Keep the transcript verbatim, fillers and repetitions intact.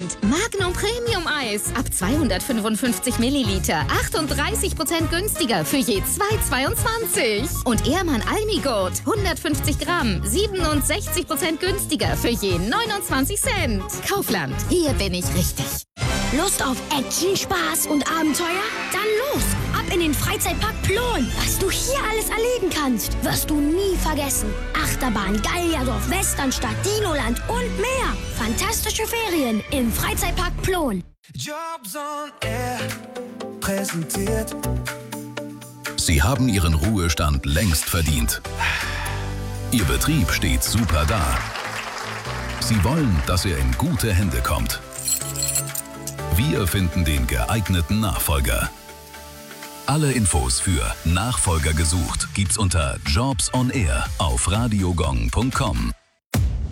Prozent. Magnum Premium Eis ab zweihundertfünfundfünfzig Milliliter. achtunddreißig Prozent günstiger für je zwei Euro zweiundzwanzig. Und Ehrmann Almigurt hundertfünfzig Gramm. siebenundsechzig Prozent günstiger für je neunundzwanzig Cent. Kaufland, hier bin ich richtig. Lust auf Action, Spaß und Abenteuer? Dann los! Ab in den Freizeitpark Plon. Was du hier alles erleben kannst, wirst du nie vergessen. Achterbahn, Gallierdorf, Westernstadt, Dinoland und mehr. Fantastische Ferien im Freizeitpark Plon. Jobs on Air präsentiert. Sie haben Ihren Ruhestand längst verdient. Ihr Betrieb steht super da. Sie wollen, dass er in gute Hände kommt. Wir finden den geeigneten Nachfolger. Alle Infos für Nachfolger gesucht gibt's unter Jobs on Air auf radiogong punkt com.